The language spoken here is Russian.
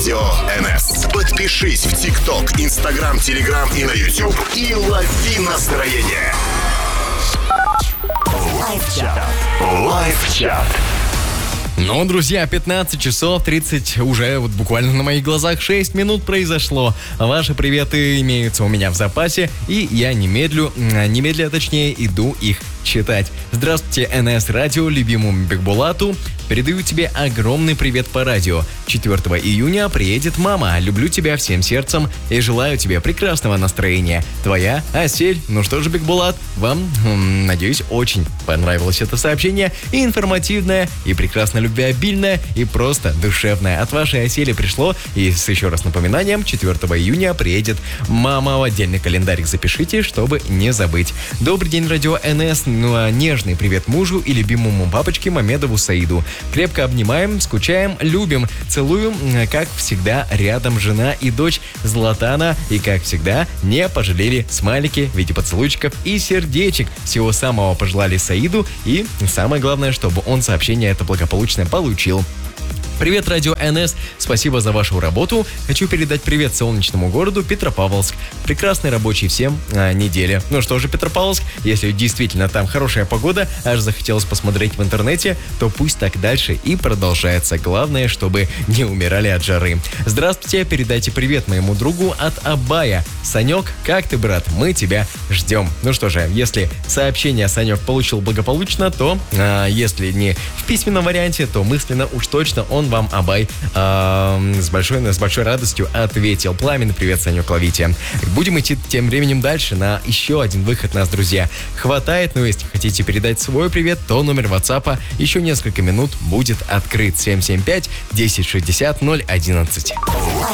Радио НС. Подпишись в ТикТок, Инстаграм, Телеграм и на YouTube и лови настроение. Лайв-чат. Ну, друзья, 15 часов 30, уже вот буквально на моих глазах 6 минут произошло. Ваши приветы имеются у меня в запасе, и я немедля, точнее, иду их читать. Здравствуйте, НС Радио, любимому Бекбулату. Передаю тебе огромный привет по радио. 4 июня приедет мама. Люблю тебя всем сердцем и желаю тебе прекрасного настроения. Твоя Асель. Ну что же, Бекбулат, вам, надеюсь, очень понравилось это сообщение. И информативное, и прекрасно любвеобильное, и просто душевное. От вашей Асели пришло, и с еще раз напоминанием, 4 июня приедет мама. В отдельный календарик запишите, чтобы не забыть. Добрый день, Радио НС. Ну а нежный привет мужу и любимому папочке Мамедову Саиду. Крепко обнимаем, скучаем, любим, целуем, как всегда, рядом жена и дочь Златана. И, как всегда, не пожалели смайлики в виде поцелуйчиков и сердечек. Всего самого пожелали Саиду. И самое главное, чтобы он сообщение это благополучно получил. Привет, Радио НС, спасибо за вашу работу. Хочу передать привет солнечному городу Петропавловск. Прекрасной рабочей всем недели. Ну что же, Петропавловск, если действительно там хорошая погода, аж захотелось посмотреть в интернете, то пусть так дальше и продолжается. Главное, чтобы не умирали от жары. Здравствуйте, передайте привет моему другу от Абая. Санек, как ты, брат? Мы тебя ждем. Ну что же, если сообщение Санек получил благополучно, то если не в письменном варианте, то мысленно уж точно он вам, Абай, с большой радостью ответил. Пламенный привет, Санек, ловите. Будем идти тем временем дальше на еще один выход нас, друзья. Хватает, но если хотите передать свой привет, то номер WhatsApp еще несколько минут будет открыт. 775-1060-011.